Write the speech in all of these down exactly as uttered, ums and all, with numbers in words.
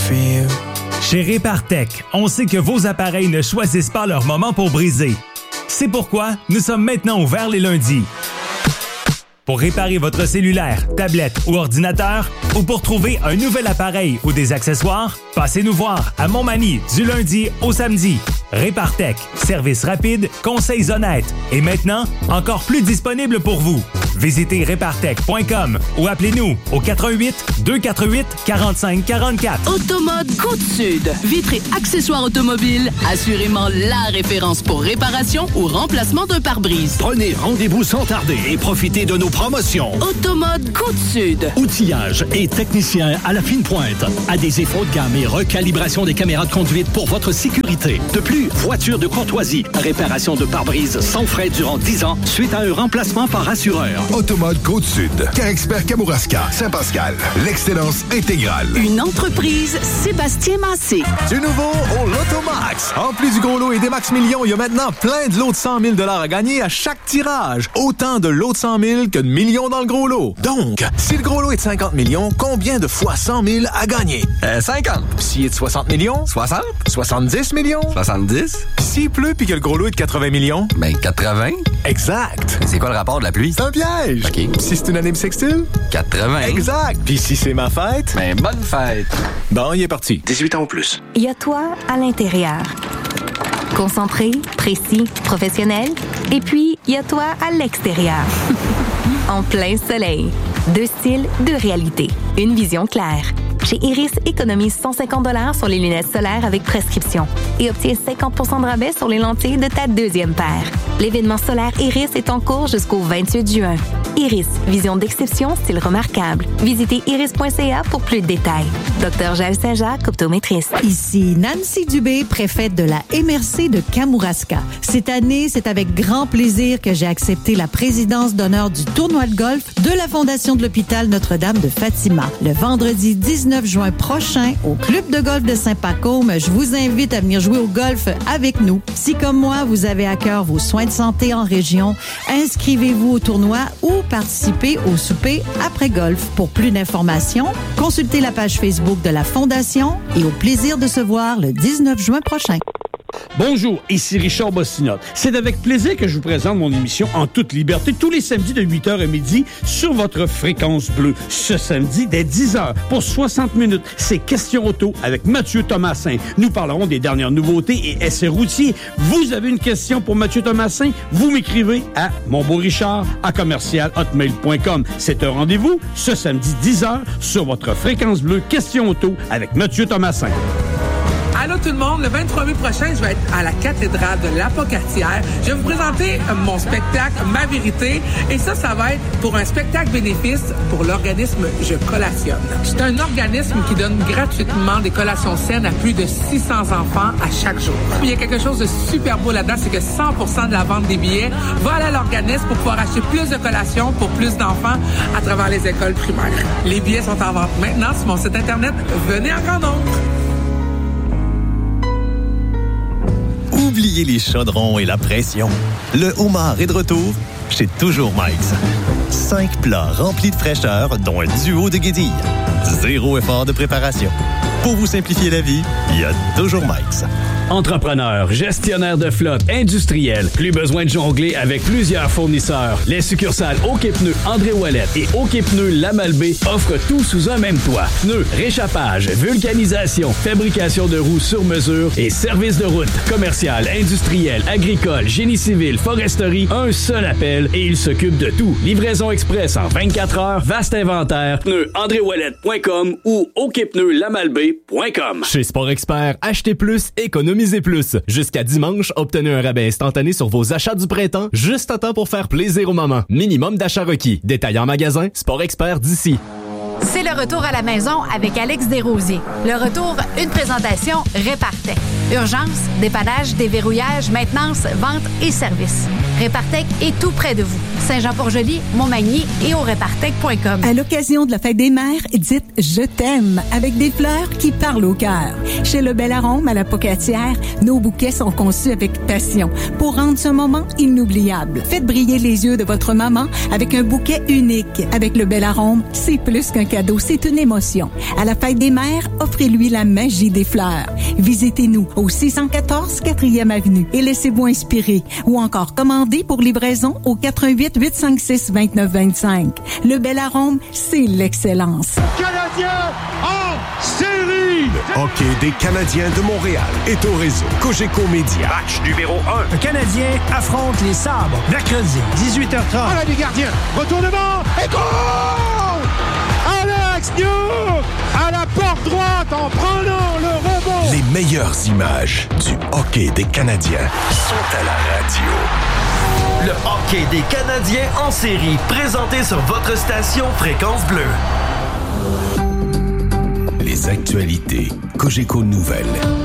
for you. Chez Répartech, on sait que vos appareils ne choisissent pas leur moment pour briser. C'est pourquoi nous sommes maintenant ouverts les lundis. Pour réparer votre cellulaire, tablette ou ordinateur, ou pour trouver un nouvel appareil ou des accessoires, passez nous voir à Montmagny du lundi au samedi. Répartech, service rapide, conseils honnêtes et maintenant, encore plus disponible pour vous. Visitez répartech point com ou appelez-nous au quatre un huit, deux quatre huit, quatre cinq quatre quatre. Automode Côte-Sud. Vitres et accessoires automobiles. Assurément la référence pour réparation ou remplacement d'un pare-brise. Prenez rendez-vous sans tarder et profitez de nos promotions. Automode Côte-Sud. Outillage et technicien à la fine pointe. Adhésif haut de gamme et recalibration des caméras de conduite pour votre sécurité. De plus, voiture de courtoisie. Réparation de pare-brise sans frais durant dix ans suite à un remplacement par assureur. Automode Côte-Sud. Carexpert Kamouraska. Saint-Pascal. L'excellence intégrale. Une entreprise Sébastien Massé. Du nouveau au Lotomax. En plus du gros lot et des Max Millions, il y a maintenant plein de lots de cent mille dollars à gagner à chaque tirage. Autant de lots de cent mille que de millions dans le gros lot. Donc, si le gros lot est de cinquante millions, combien de fois cent mille à gagner? Euh, cinquante. S'il est de soixante millions? soixante. soixante-dix millions? soixante-dix. S'il pleut puis que le gros lot est de quatre-vingts millions? Ben, quatre-vingts. Exact. C'est quoi le rapport de la pluie? C'est un piège. OK. Si c'est une année bissextile? quatre-vingts. Exact. Puis si c'est ma fête? Ben, bonne fête. Bon, il est parti. dix-huit ans ou plus. Il y a toi à l'intérieur. Concentré, précis, professionnel. Et puis, il y a toi à l'extérieur. En plein soleil. Deux styles, deux réalités. Une vision claire. Chez Iris, économise cent cinquante dollars sur les lunettes solaires avec prescription et obtiens cinquante pour cent de rabais sur les lentilles de ta deuxième paire. L'événement solaire Iris est en cours jusqu'au vingt-huit juin. Iris, vision d'exception, style remarquable. Visitez iris point c a pour plus de détails. Docteur Jaël Saint-Jacques, optométriste. Ici Nancy Dubé, préfète de la M R C de Kamouraska. Cette année, c'est avec grand plaisir que j'ai accepté la présidence d'honneur du tournoi de golf de la Fondation de l'hôpital Notre-Dame de Fatima. Le vendredi dix-neuf juin prochain, au Club de golf de Saint-Pacôme, je vous invite à venir jouer au golf avec nous. Si, comme moi, vous avez à cœur vos soins de santé en région, inscrivez-vous au tournoi ou participez au souper après golf. Pour plus d'informations, consultez la page Facebook de la Fondation et au plaisir de se voir le dix-neuf juin prochain. Bonjour, ici Richard Bossinotte. C'est avec plaisir que je vous présente mon émission En toute liberté tous les samedis de huit heures à midi sur votre fréquence bleue. Ce samedi, dès dix heures, pour soixante minutes, c'est Question Auto avec Mathieu Thomasin. Nous parlerons des dernières nouveautés et essais routiers. Vous avez une question pour Mathieu Thomasin? Vous m'écrivez à monbeaurichard à commercial hotmail point com. C'est un rendez-vous ce samedi dix heures sur votre fréquence bleue Question Auto avec Mathieu Thomasin. Allô tout le monde, le vingt-trois mai prochain, je vais être à la cathédrale de l'Apocatière. Je vais vous présenter mon spectacle Ma Vérité et ça, ça va être pour un spectacle bénéfice pour l'organisme Je Collationne. C'est un organisme qui donne gratuitement des collations saines à plus de six cents enfants à chaque jour. Il y a quelque chose de super beau là-dedans, c'est que cent pour cent de la vente des billets va aller à l'organisme pour pouvoir acheter plus de collations pour plus d'enfants à travers les écoles primaires. Les billets sont en vente maintenant sur mon site internet. Venez en grand nombre. Oubliez les chaudrons et la pression. Le homard est de retour chez Toujours Mike's. Cinq plats remplis de fraîcheur, dont un duo de guédilles. Zéro effort de préparation. Pour vous simplifier la vie, il y a Toujours Mike's. Entrepreneur, gestionnaire de flotte, industriel, plus besoin de jongler avec plusieurs fournisseurs. Les succursales OK Pneus, André Ouellet et OK Pneus Lamalbé offrent tout sous un même toit. Pneus, réchappage, vulcanisation, fabrication de roues sur mesure et services de route. Commercial, industriel, agricole, génie civil, foresterie, un seul appel et il s'occupe de tout. Livraison express en vingt-quatre heures, vaste inventaire, pneus andré ouellet point com ou ok pneus lamalbé point com. Chez Sport Expert, achetez plus, économisez plus. Jusqu'à dimanche, obtenez un rabais instantané sur vos achats du printemps, juste à temps pour faire plaisir aux mamans. Minimum d'achat requis. Détail en magasin, Sport Expert d'ici. C'est le retour à la maison avec Alex Desrosiers. Le retour, une présentation Répartech. Urgence, dépannage, déverrouillage, maintenance, vente et service. Répartec est tout près de vous. Saint-Jean-Port-Joli, Montmagny et au répartec point com. À l'occasion de la fête des mères, dites « Je t'aime » avec des fleurs qui parlent au cœur. Chez Le Bel Arôme à la Pocatière, nos bouquets sont conçus avec passion pour rendre ce moment inoubliable. Faites briller les yeux de votre maman avec un bouquet unique. Avec Le Bel Arôme, c'est plus qu'un cadeau, c'est une émotion. À la fête des mères, offrez-lui la magie des fleurs. Visitez-nous au six cent quatorze quatrième avenue et laissez-vous inspirer. Ou encore commandez pour livraison au quatre un huit, huit cinq six, deux neuf deux cinq. Le Bel Arôme, c'est l'excellence. Canadiens en série! Le hockey des Canadiens de Montréal est au réseau Cogeco Média. Match numéro un. Le Canadien affronte les Sabres. Mercredi, dix-huit heures trente. À la du gardien. Retournement. Et goal! Alex Newhook à la porte droite en prenant le rebond. Les meilleures images du hockey des Canadiens sont à la radio. Le hockey des Canadiens en série, présenté sur votre station Fréquence Bleue. Les actualités Cogeco Nouvelles.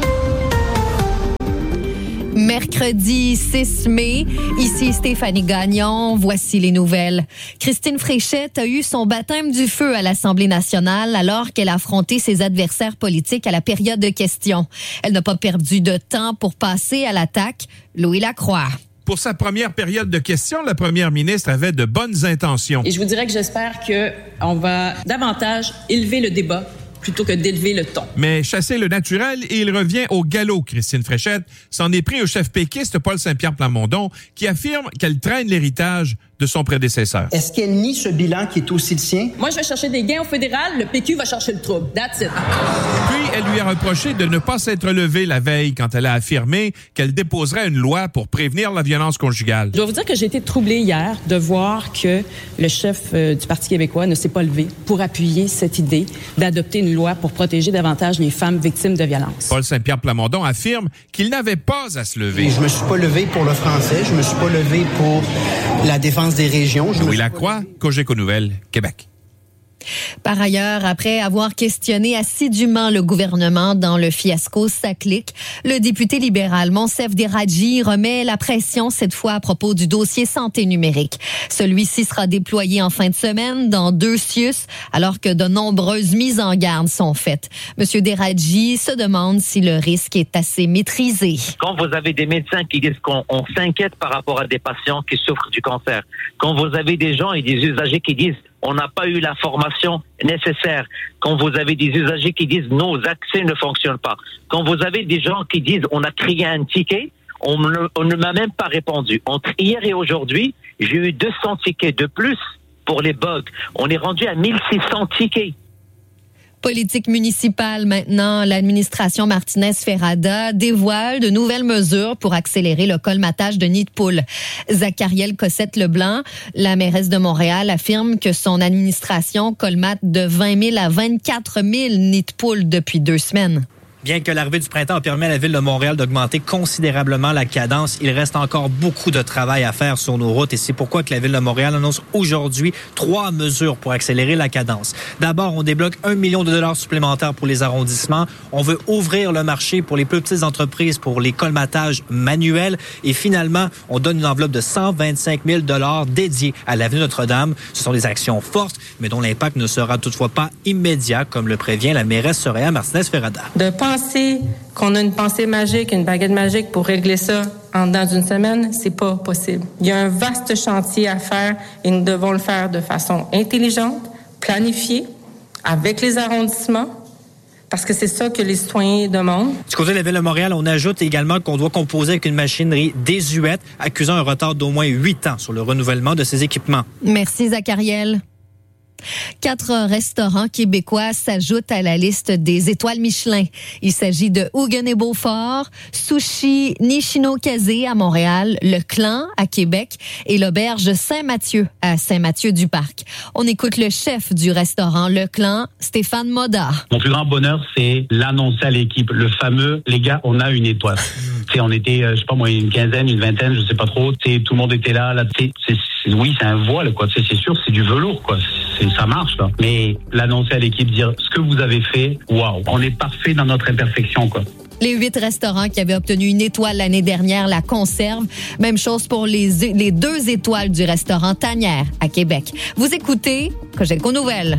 Mercredi six mai, ici Stéphanie Gagnon, voici les nouvelles. Christine Fréchette a eu son baptême du feu à l'Assemblée nationale alors qu'elle a affronté ses adversaires politiques à la période de questions. Elle n'a pas perdu de temps pour passer à l'attaque. Louis Lacroix. Pour sa première période de questions, la première ministre avait de bonnes intentions. Et je vous dirais que j'espère qu'on va davantage élever le débat plutôt que d'élever le ton. Mais chasser le naturel, et il revient au galop. Christine Fréchette s'en est pris au chef péquiste Paul Saint-Pierre Plamondon, qui affirme qu'elle traîne l'héritage de son prédécesseur. Est-ce qu'elle nie ce bilan qui est aussi le sien? Moi, je vais chercher des gains au fédéral, le P Q va chercher le trouble. That's it. Puis, elle lui a reproché de ne pas s'être levée la veille quand elle a affirmé qu'elle déposerait une loi pour prévenir la violence conjugale. Je dois vous dire que j'ai été troublée hier de voir que le chef euh, du Parti québécois ne s'est pas levé pour appuyer cette idée d'adopter une loi pour protéger davantage les femmes victimes de violences. Paul Saint-Pierre Plamondon affirme qu'il n'avait pas à se lever. Je me suis pas levé pour le français, je me suis pas levé pour la défense des régions. Louis Lacroix, Cogeco Nouvelles, Québec. Par ailleurs, après avoir questionné assidûment le gouvernement dans le fiasco Saclic, le député libéral Monsef Deradji remet la pression cette fois à propos du dossier santé numérique. Celui-ci sera déployé en fin de semaine dans deux C I U S, alors que de nombreuses mises en garde sont faites. Monsieur Deradji se demande si le risque est assez maîtrisé. Quand vous avez des médecins qui disent qu'on on s'inquiète par rapport à des patients qui souffrent du cancer, quand vous avez des gens et des usagers qui disent on n'a pas eu la formation nécessaire, quand vous avez des usagers qui disent nos accès ne fonctionnent pas, quand vous avez des gens qui disent on a créé un ticket, on, me, on ne m'a même pas répondu. Entre hier et aujourd'hui, j'ai eu deux cents tickets de plus pour les bugs. On est rendu à mille six cents tickets. Politique municipale maintenant, l'administration Martinez-Ferrada dévoile de nouvelles mesures pour accélérer le colmatage de nids de poules. Zacharielle Cossette-Leblanc, la mairesse de Montréal, affirme que son administration colmate de vingt mille à vingt-quatre mille nids de poules depuis deux semaines. Bien que l'arrivée du printemps a permis à la Ville de Montréal d'augmenter considérablement la cadence, il reste encore beaucoup de travail à faire sur nos routes et c'est pourquoi que la Ville de Montréal annonce aujourd'hui trois mesures pour accélérer la cadence. D'abord, on débloque un million de dollars supplémentaires pour les arrondissements. On veut ouvrir le marché pour les plus petites entreprises pour les colmatages manuels. Et finalement, on donne une enveloppe de cent vingt-cinq mille dollars dédiée à l'avenue Notre-Dame. Ce sont des actions fortes, mais dont l'impact ne sera toutefois pas immédiat, comme le prévient la mairesse Soraya Martinez-Ferrada. De penser qu'on a une pensée magique, une baguette magique pour régler ça en dedans d'une semaine, c'est pas possible. Il y a un vaste chantier à faire et nous devons le faire de façon intelligente, planifiée, avec les arrondissements, parce que c'est ça que les citoyens demandent. Du côté de la Ville de Montréal, on ajoute également qu'on doit composer avec une machinerie désuète, accusant un retard d'au moins huit ans sur le renouvellement de ces équipements. Merci, Zacharielle. Quatre restaurants québécois s'ajoutent à la liste des étoiles Michelin. Il s'agit de Hugues et Beaufort, Sushi Nishino-Kazé à Montréal, Le Clan à Québec et l'Auberge Saint-Mathieu à Saint-Mathieu-du-Parc. On écoute le chef du restaurant Le Clan, Stéphane Moda. Mon plus grand bonheur, c'est l'annoncer à l'équipe. Le fameux, les gars, on a une étoile. T'sais, on était, je sais pas moi, une quinzaine, une vingtaine, je sais pas trop. T'sais, tout le monde était là. là c'est, c'est, oui, c'est un voile, quoi. T'sais, c'est sûr, c'est du velours, quoi. C'est, ça marche, là. Mais l'annoncer à l'équipe, dire ce que vous avez fait, waouh, on est parfait dans notre imperfection, quoi. Les huit restaurants qui avaient obtenu une étoile l'année dernière la conservent. Même chose pour les, les deux étoiles du restaurant Tanière à Québec. Vous écoutez Cogeco Nouvelles.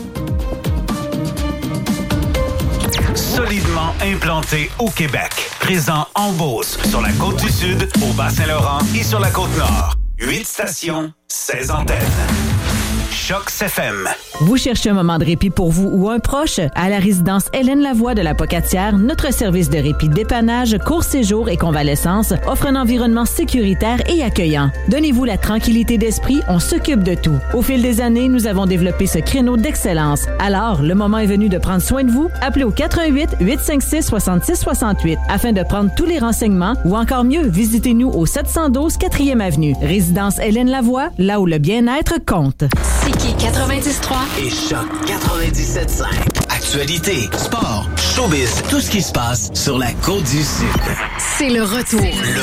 Solidement implanté au Québec. Présent en Beauce, sur la Côte-du-Sud, au Bas-Saint-Laurent et sur la Côte-Nord. Huit stations, seize antennes. Choc F M. Vous cherchez un moment de répit pour vous ou un proche? À la résidence Hélène Lavoie de la Pocatière, notre service de répit dépannage, court séjour et convalescence offre un environnement sécuritaire et accueillant. Donnez-vous la tranquillité d'esprit, on s'occupe de tout. Au fil des années, nous avons développé ce créneau d'excellence. Alors, le moment est venu de prendre soin de vous. Appelez au quatre un huit, huit cinq six, six six six huit afin de prendre tous les renseignements ou encore mieux, visitez-nous au sept cent douze quatrième avenue. Résidence Hélène Lavoie, là où le bien-être compte. Siki quatre-vingt-dix trois Et Choc quatre-vingt-dix-sept cinq. Actualité, sport, showbiz, tout ce qui se passe sur la Côte-du-Sud. C'est le retour. Le